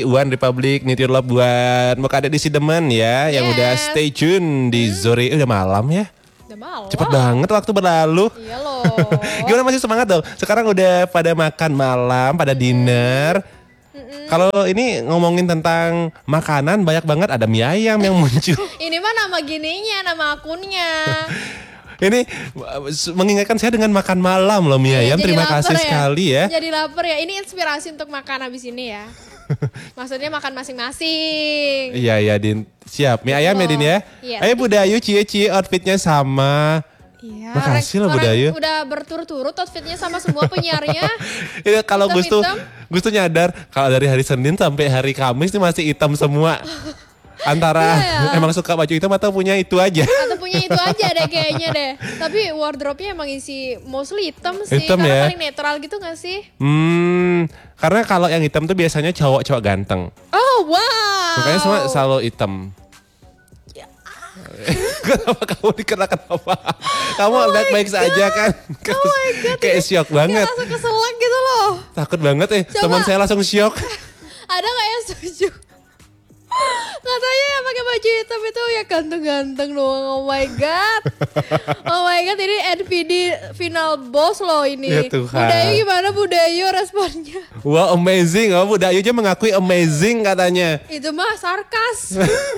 One Republic, Need Your Love buat Muka Adik di Sidemen ya. Yang udah stay tune di Zore. Udah malam ya. Udah malam. Cepet banget waktu berlalu. Iya loh. Gimana, masih semangat dong? Sekarang udah pada makan malam, pada dinner. Kalau ini ngomongin tentang makanan, banyak banget ada mie ayam yang muncul. Ini mah nama gininya, nama akunnya. Ini mengingatkan saya dengan makan malam loh mie ayam. Terima kasih sekali ya. Jadi lapar ya. Ini inspirasi untuk makan habis ini ya. Maksudnya makan masing-masing. Iya Din. Siap. Mie ayam ya Din ya. Iya. Ayo Bu Dayu cie-cie outfitnya sama. Iya. Makasih loh Bu Dayu. Udah berturut-turut outfitnya sama semua penyiarnya. Ya, kalau Gus tuh nyadar kalau dari hari Senin sampai hari Kamis ini masih hitam semua. Antara emang suka baju hitam atau punya itu aja. Atau punya itu aja deh kayaknya deh. Tapi wardrobe-nya emang isi mostly hitam sih. Hitam karena ya? paling netral gitu gak sih? Karena kalau yang hitam tuh biasanya cowok-cowok ganteng. Oh wow. Makanya semua selalu hitam. Ya. Kenapa kamu dikenakan apa? Kamu baik-baik saja kan? Oh my God. Kayak syok banget. Langsung keselak gitu loh. Takut banget teman saya langsung syok. Ada gak yang setuju? Katanya yang pakai baju hitam itu ya ganteng-ganteng doang. Oh my god. Oh my god, ini NPD final boss loh ini. Ya Tuhan. Budayu gimana Budayu responnya? Wow, amazing. Oh, Bu Dayu aja mengakui amazing katanya. Itu mah sarkas.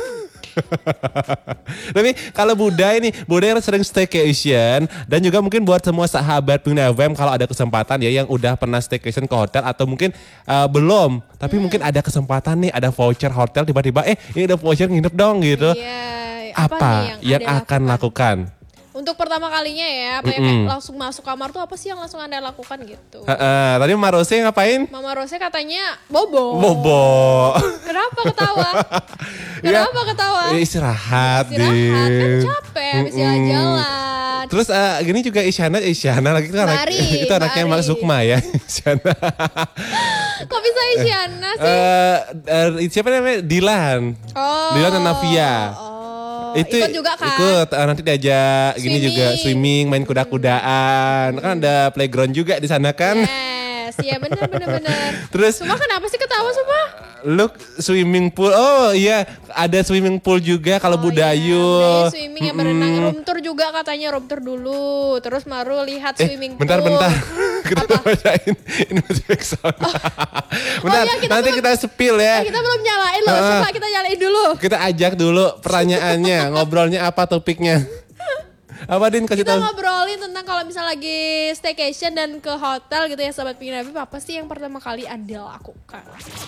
Tapi kalau Buday yang sering staycation dan juga mungkin buat semua sahabat Pina FM kalau ada kesempatan ya yang udah pernah staycation ke hotel atau mungkin belum, tapi mungkin ada kesempatan nih, ada voucher hotel tiba-tiba ini ada voucher nginep dong gitu. Iya. Apa yang akan lakukan? Untuk pertama kalinya ya, kayak langsung masuk kamar tuh apa sih yang langsung Anda lakukan gitu? Tadi Mama Rose ngapain? Mama Rose katanya bobo. Kenapa ketawa? Kenapa ketawa? Istirahat Kan capek habis jalan-jalan. Terus gini juga Isyana lagi itu anaknya Mak Sukma ya. Isyana. Kok bisa Isyana sih? Siapa namanya? Dilan. Dilan dan Navia. Itu ikut juga kan? Ikut, nanti diajak gini juga swimming, main kuda-kudaan. Kan ada playground juga di sana kan? Yes, iya benar. Terus Semua kenapa sih ketawa semua? Look, swimming pool. Oh iya, ada swimming pool juga kalau Budayu. Iya, swimming ya berenang. Room tour juga katanya, room tour dulu. Terus baru lihat swimming pool. Bentar. Kita bacain ini masih backsound. Bentar, nanti kita spill ya. Kita belum nyalain loh, coba kita nyalain dulu. Kita ajak dulu pertanyaannya, ngobrolnya apa topiknya. Apa Din kasih Kita tahu? ngobrolin tentang kalau misal lagi staycation dan ke hotel gitu ya Sobat Pina FM, apa sih yang pertama kali Anda lakukan?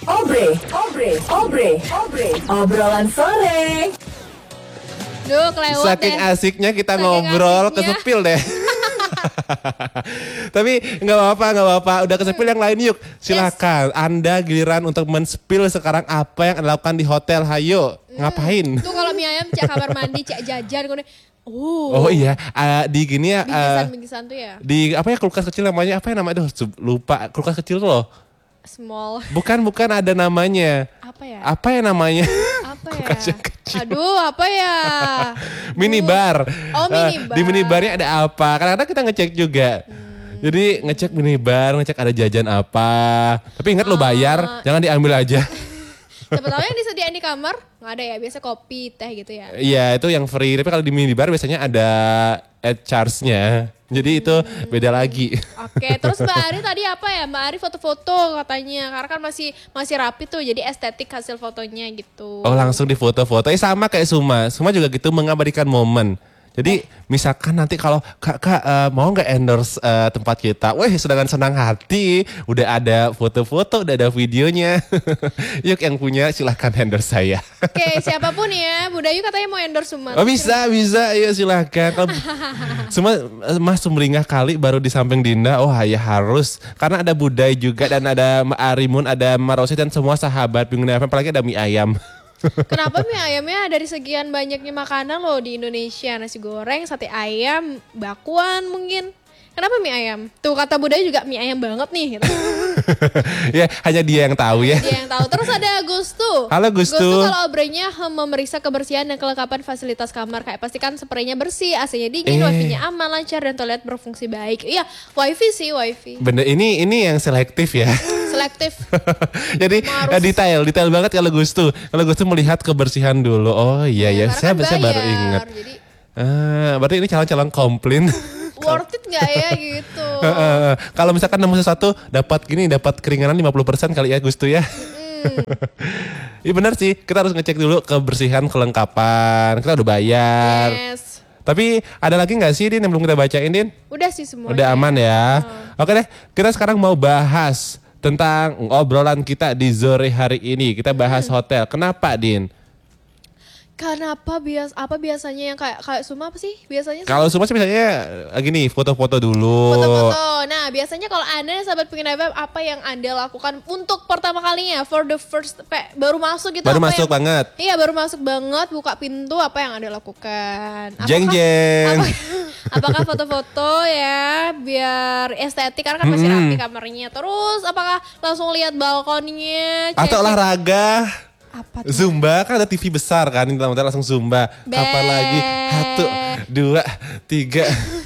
Obrolan sore. Duh, kelewat Saking deh. asiknya kita Saking ngobrol asiknya. kesepil deh. Tapi nggak apa-apa. Udah kesepil yang lain yuk. Silakan. Anda giliran untuk men-spill sekarang apa yang Anda lakukan di hotel. Hayo. Ngapain? Tuh kalau mie ayam cak kamar mandi, cak jajan kemudian. Oh iya, di gini ya. Bingkisan tuh ya. Di apa ya kulkas kecil namanya? Apa ya namanya? Aduh, lupa. Kulkas kecil tuh loh. Small. Bukan ada namanya. Apa ya? Apa ya namanya? Apa Kulkas ya? yang kecil. Aduh, apa ya? Minibar. Oh, minibar. Di minibarnya ada apa? Kadang-kadang kita ngecek juga. Jadi ngecek minibar, ngecek ada jajan apa. Tapi ingat lo bayar, jangan diambil aja. Siapa tahu yang disediain di kamar nggak ada ya, biasa kopi, teh gitu ya. Iya, itu yang free. Tapi kalau di minibar biasanya ada charge-nya. Jadi itu beda lagi. Oke, terus Mbak Ari tadi apa ya? Mbak Ari foto-foto katanya, karena kan masih rapi tuh, jadi estetik hasil fotonya gitu. Oh, langsung di foto-foto. Sama kayak Suma juga gitu mengabadikan momen. Jadi misalkan nanti kalau kak mau nggak endorse tempat kita, wah dengan senang hati, udah ada foto-foto, udah ada videonya. Yuk yang punya silahkan endorse saya. Oke, siapapun ya, Budayu katanya mau endorse Suma. Oh bisa, ya silahkan. Semua Mas sumringah kali baru di samping Dinda, oh ya harus. Karena ada Buday juga dan ada Mbak Arimun, ada Mbak Rosi dan semua sahabat Bingung FM, apalagi ada mie ayam. Kenapa mie ayamnya dari segian banyaknya makanan loh di Indonesia? Nasi goreng, sate ayam, bakwan mungkin. Kenapa mie ayam? Tuh kata Budayu juga mie ayam banget nih. Gitu. Ya hanya dia yang tahu ya. Dia yang tahu. Terus ada Gustu. Halo Gustu. Kalau obrolnya memeriksa kebersihan dan kelengkapan fasilitas kamar. Kayak pastikan spraynya bersih, AC-nya dingin, wifi-nya aman, lancar, dan toilet berfungsi baik. Iya, wifi sih, wifi. Bener, ini yang selektif ya. Selektif. Jadi detail banget kalau Gustu. Kalau Gustu melihat kebersihan dulu. Oh iya ya, saya baru ingat. Jadi berarti ini calon-calon komplain. worth it gak ya gitu. Kalau misalkan nemu sesuatu dapat keringanan 50% kali ya Gustu ya. Iya benar sih, kita harus ngecek dulu kebersihan, kelengkapan. Kita udah bayar. Yes. Tapi ada lagi nggak sih Din yang belum kita bacain Din? Udah sih semuanya. Udah aman ya. Oke deh, kita sekarang mau bahas tentang obrolan kita di sore hari ini. Kita bahas hotel. Kenapa Din? Kenapa biasanya yang kayak Suma apa sih biasanya? Kalau semua sih misalnya gini, foto-foto dulu. Foto-foto. Nah biasanya kalau Anda sahabat pengen FM, apa yang Anda lakukan untuk pertama kalinya, for the first, baru masuk gitu? Baru masuk banget. Iya baru masuk banget, buka pintu, apa yang Anda lakukan? Jeng-jeng. Apakah foto-foto ya biar estetik karena kan masih rapi kamarnya. Terus apakah langsung lihat balkonnya? Atau olahraga? Apa tuh? Zumba, kan ada TV besar kan, kita langsung Zumba. Kapan lagi? 1, 2, 3.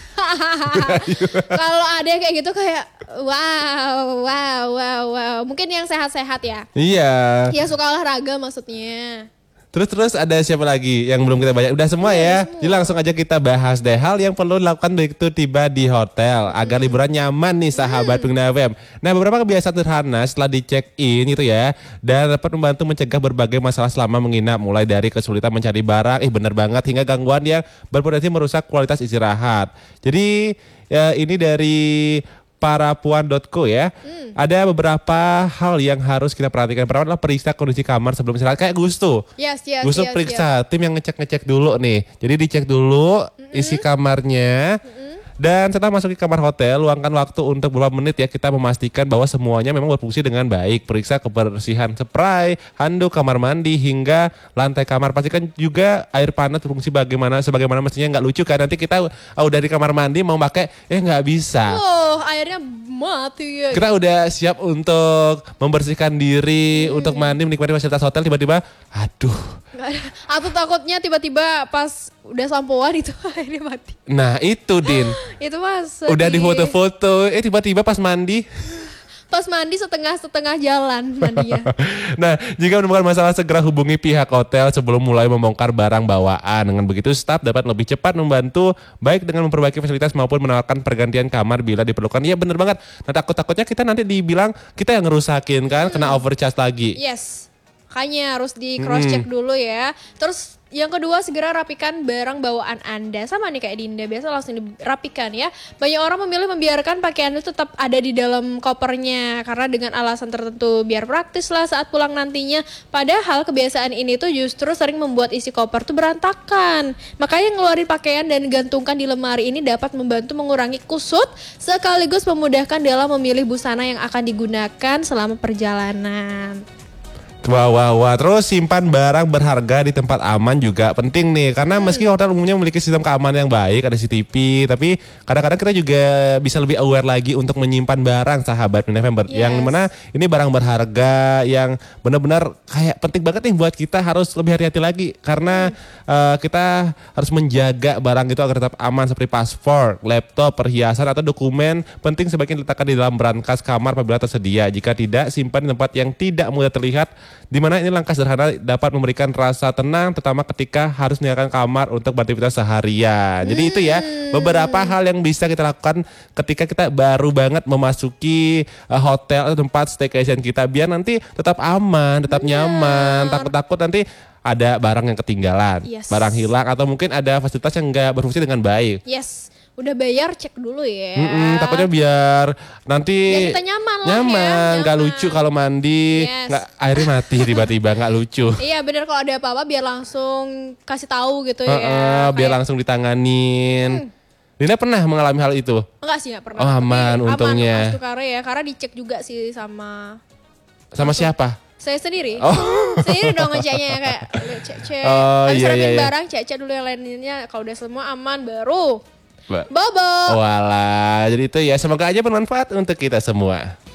Kalau ada yang kayak gitu kayak wow. Mungkin yang sehat-sehat ya. Iya. Ya suka olahraga maksudnya. Terus ada siapa lagi yang belum kita banyak? Udah semua ya. Jadi langsung aja kita bahas deh hal yang perlu dilakukan begitu tiba di hotel agar liburan nyaman nih sahabat Pengguna FM. Nah, beberapa kebiasaan sederhana setelah di-check-in gitu ya dan dapat membantu mencegah berbagai masalah selama menginap, mulai dari kesulitan mencari barang, bener banget, hingga gangguan yang berpotensi merusak kualitas istirahat. Jadi ya, ini dari parapuan.co ya. Ada beberapa hal yang harus kita perhatikan. Pertama adalah periksa kondisi kamar sebelum istirahat. Kayak Gustu. Yes. Gustu periksa, tim yang ngecek dulu nih. Jadi dicek dulu isi kamarnya. Dan setelah masuk ke kamar hotel, luangkan waktu untuk beberapa menit ya, kita memastikan bahwa semuanya memang berfungsi dengan baik. Periksa kebersihan spray, handuk, kamar mandi, hingga lantai kamar. Pastikan juga air panas berfungsi sebagaimana mestinya. Nggak lucu kan, nanti kita udah di kamar mandi mau pakai, nggak bisa. Oh, airnya mati ya. Kita udah siap untuk membersihkan diri, untuk mandi, menikmati fasilitas hotel, tiba-tiba, aduh. Atau takutnya tiba-tiba pas udah sampoan itu airnya mati. Nah itu Din. Itu mas. Udah di foto-foto, tiba-tiba pas mandi. Pas mandi setengah jalan mandinya. Nah, jika menemukan masalah segera hubungi pihak hotel sebelum mulai membongkar barang bawaan. Dengan begitu staf dapat lebih cepat membantu baik dengan memperbaiki fasilitas maupun menawarkan pergantian kamar bila diperlukan. Iya bener banget. Nah takutnya kita nanti dibilang kita yang ngerusakin kan, kena overcharge lagi. Yes. Makanya harus di cross check dulu ya. Terus yang kedua, segera rapikan barang bawaan Anda. Sama nih kayak Dinda, biasa langsung dirapikan ya. Banyak orang memilih membiarkan pakaian itu tetap ada di dalam kopernya karena dengan alasan tertentu, biar praktis lah saat pulang nantinya. Padahal kebiasaan ini tuh justru sering membuat isi koper tuh berantakan. Makanya ngeluarin pakaian dan gantungkan di lemari ini dapat membantu mengurangi kusut sekaligus memudahkan dalam memilih busana yang akan digunakan selama perjalanan. Wah. Terus simpan barang berharga di tempat aman juga penting nih. Karena meski hotel umumnya memiliki sistem keamanan yang baik, ada CCTV, tapi kadang-kadang kita juga bisa lebih aware lagi untuk menyimpan barang sahabat November. Yang mana ini barang berharga yang benar-benar kayak penting banget nih buat kita harus lebih hati-hati lagi. Karena kita harus menjaga barang itu agar tetap aman seperti paspor, laptop, perhiasan, atau dokumen penting sebaiknya diletakkan di dalam brankas kamar apabila tersedia. Jika tidak, simpan di tempat yang tidak mudah terlihat, di mana ini langkah sederhana dapat memberikan rasa tenang terutama ketika harus meninggalkan kamar untuk beraktivitas seharian. Jadi itu ya beberapa hal yang bisa kita lakukan ketika kita baru banget memasuki hotel atau tempat staycation kita biar nanti tetap aman, tetap nyaman, takut-takut nanti ada barang yang ketinggalan, barang hilang, atau mungkin ada fasilitas yang nggak berfungsi dengan baik. Yes. Udah bayar, cek dulu ya. Takutnya biar nanti biar kita nyaman, nggak lucu kalau mandi, nggak airnya mati tiba-tiba, nggak lucu. Iya bener, kalau ada apa-apa biar langsung kasih tahu gitu ya. Biar langsung ditanganin. Dina pernah mengalami hal itu? Enggak sih, nggak pernah. Oh aman, untungnya. Aman, karena dicek juga sih sama siapa? Saya sendiri. Oh. Sendiri dong ngeceknya kayak cek. Habis rapin barang, cek dulu yang lainnya. Kalau udah semua aman baru Bobo. Walah, jadi itu ya, semoga aja bermanfaat untuk kita semua.